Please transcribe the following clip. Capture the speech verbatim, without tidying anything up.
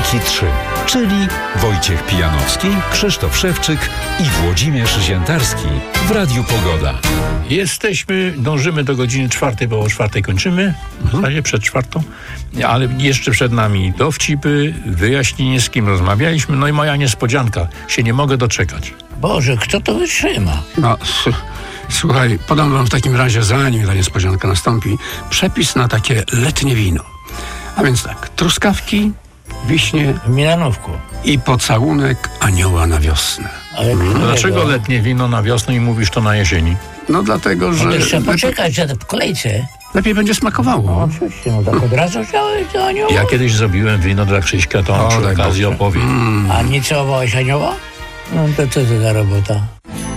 Jedynki trzy, czyli Wojciech Pijanowski, Krzysztof Szewczyk i Włodzimierz Ziętarski w Radiu Pogoda. Jesteśmy, dążymy do godziny czwartej, bo o czwartej kończymy, w zasadzie przed czwartą, ale jeszcze przed nami dowcipy, wyjaśnienie, z kim rozmawialiśmy, no i moja niespodzianka, się nie mogę doczekać. Boże, kto to wytrzyma? No, s- słuchaj, podam wam w takim razie, zanim ta niespodzianka nastąpi, przepis na takie letnie wino. A więc tak, truskawki, wiśnie W Milanówku. i pocałunek anioła na wiosnę. Ale No dlaczego letnie wino na wiosnę i mówisz to na jesieni? No dlatego, że No jeszcze lepiej, poczekać że w kolejce. lepiej będzie smakowało. Oczywiście, no tak od razu chciałeś do anioła? Ja kiedyś zrobiłem wino dla Krzyśka, to on O, przy daj okazji Boże. opowie. A nie całowałeś anioła? No to co to za robota?